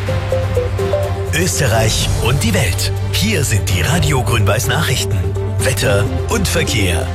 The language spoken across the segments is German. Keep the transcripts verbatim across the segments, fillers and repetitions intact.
Österreich und die Welt. Hier sind die Radio Grün-Weiß Nachrichten. Wetter und Verkehr.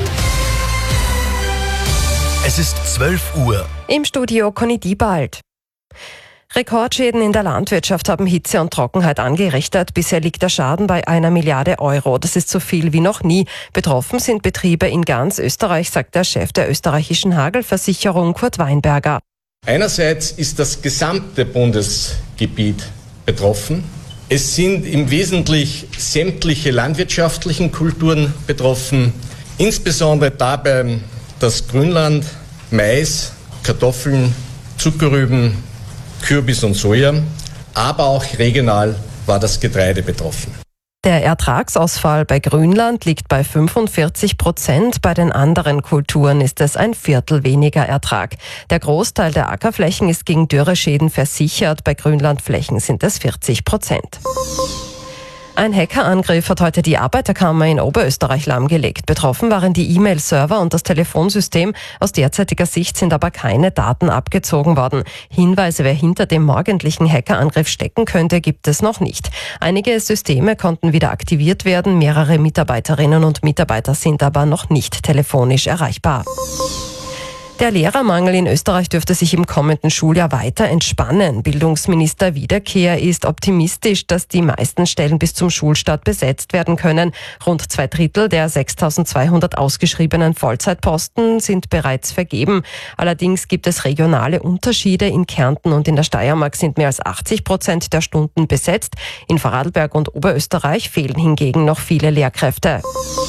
Es ist zwölf Uhr. Im Studio Conny Diebald. Rekordschäden in der Landwirtschaft haben Hitze und Trockenheit angerichtet. Bisher liegt der Schaden bei einer Milliarde Euro. Das ist so viel wie noch nie. Betroffen sind Betriebe in ganz Österreich, sagt der Chef der österreichischen Hagelversicherung, Kurt Weinberger. Einerseits ist das gesamte Bundesgebiet betroffen. Es sind im Wesentlichen sämtliche landwirtschaftlichen Kulturen betroffen, insbesondere dabei das Grünland, Mais, Kartoffeln, Zuckerrüben, Kürbis und Soja, aber auch regional war das Getreide betroffen. Der Ertragsausfall bei Grünland liegt bei fünfundvierzig Prozent, bei den anderen Kulturen ist es ein Viertel weniger Ertrag. Der Großteil der Ackerflächen ist gegen Dürreschäden versichert, bei Grünlandflächen sind es vierzig Prozent. Ein Hackerangriff hat heute die Arbeiterkammer in Oberösterreich lahmgelegt. Betroffen waren die E-Mail-Server und das Telefonsystem. Aus derzeitiger Sicht sind aber keine Daten abgezogen worden. Hinweise, wer hinter dem morgendlichen Hackerangriff stecken könnte, gibt es noch nicht. Einige Systeme konnten wieder aktiviert werden. Mehrere Mitarbeiterinnen und Mitarbeiter sind aber noch nicht telefonisch erreichbar. Der Lehrermangel in Österreich dürfte sich im kommenden Schuljahr weiter entspannen. Bildungsminister Wiederkehr ist optimistisch, dass die meisten Stellen bis zum Schulstart besetzt werden können. Rund zwei Drittel der sechstausendzweihundert ausgeschriebenen Vollzeitposten sind bereits vergeben. Allerdings gibt es regionale Unterschiede. In Kärnten und in der Steiermark sind mehr als achtzig Prozent der Stunden besetzt. In Vorarlberg und Oberösterreich fehlen hingegen noch viele Lehrkräfte.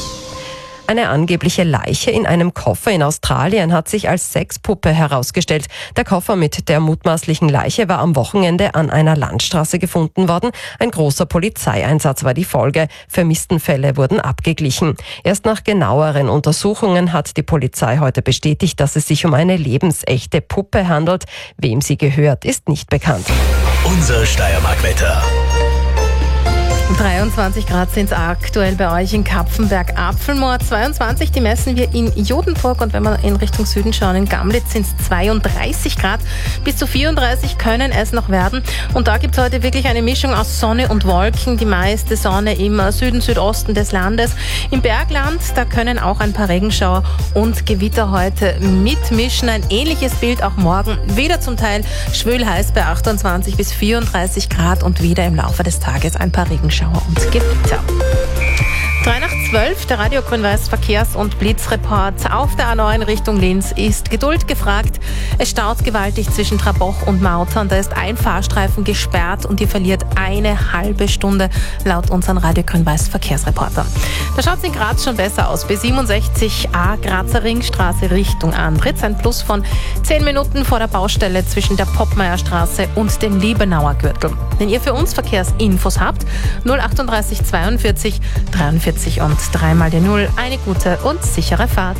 Eine angebliche Leiche in einem Koffer in Australien hat sich als Sexpuppe herausgestellt. Der Koffer mit der mutmaßlichen Leiche war am Wochenende an einer Landstraße gefunden worden. Ein großer Polizeieinsatz war die Folge. Vermisstenfälle wurden abgeglichen. Erst nach genaueren Untersuchungen hat die Polizei heute bestätigt, dass es sich um eine lebensechte Puppe handelt. Wem sie gehört, ist nicht bekannt. Unser Steiermark-Wetter. dreiundzwanzig Grad sind es aktuell bei euch in Kapfenberg-Apfelmoor, zweiundzwanzig, die messen wir in Jodenburg und wenn wir in Richtung Süden schauen, in Gamlitz sind es zweiunddreißig Grad, bis zu vierunddreißig können es noch werden und da gibt es heute wirklich eine Mischung aus Sonne und Wolken, die meiste Sonne im Süden, Südosten des Landes. Im Bergland, da können auch ein paar Regenschauer und Gewitter heute mitmischen, ein ähnliches Bild auch morgen, wieder zum Teil schwülheiß bei achtundzwanzig bis vierunddreißig Grad und wieder im Laufe des Tages ein paar Regenschauer und Gewitter. drei nach zwölf, der Radio Grün-Weiß Verkehrs- und Blitzreport. Auf der A neun Richtung Linz ist Geduld gefragt. Es staut gewaltig zwischen Traboch und Mautern. Da ist ein Fahrstreifen gesperrt und ihr verliert eine halbe Stunde, laut unseren Radio Grün-Weiß Verkehrsreporter. Da schaut es in Graz schon besser aus. B siebenundsechzig A Grazer Ringstraße Richtung Andritz. Ein Plus von zehn Minuten vor der Baustelle zwischen der Poppmeierstraße und dem Liebenauer Gürtel. Wenn ihr für uns Verkehrsinfos habt, null achtunddreißig zweiundvierzig dreiundvierzig und dreimal die Null. Eine gute und sichere Fahrt.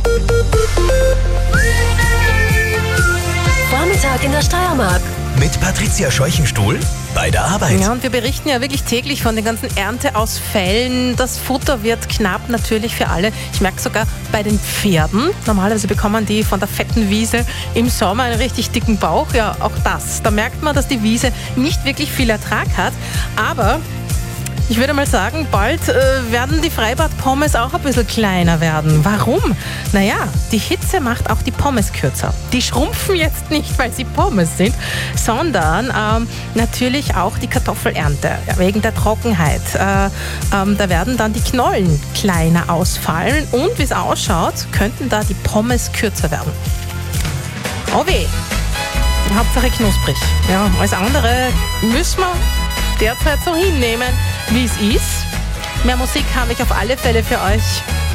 Vormittag in der Steiermark. Mit Patricia Scheuchenstuhl bei der Arbeit. Ja, und wir berichten ja wirklich täglich von den ganzen Ernteausfällen. Das Futter wird knapp natürlich für alle. Ich merke sogar bei den Pferden. Normalerweise bekommen die von der fetten Wiese im Sommer einen richtig dicken Bauch. Ja, auch das. Da merkt man, dass die Wiese nicht wirklich viel Ertrag hat. Aber ich würde mal sagen, bald äh, werden die Freibad-Pommes auch ein bisschen kleiner werden. Warum? Naja, die Hitze macht auch die Pommes kürzer. Die schrumpfen jetzt nicht, weil sie Pommes sind, sondern ähm, natürlich auch die Kartoffelernte wegen der Trockenheit. Äh, ähm, da werden dann die Knollen kleiner ausfallen und wie es ausschaut, könnten da die Pommes kürzer werden. Oh weh! Hauptsache knusprig. Ja, alles andere müssen wir derzeit so hinnehmen, wie es ist. Mehr Musik habe ich auf alle Fälle für euch.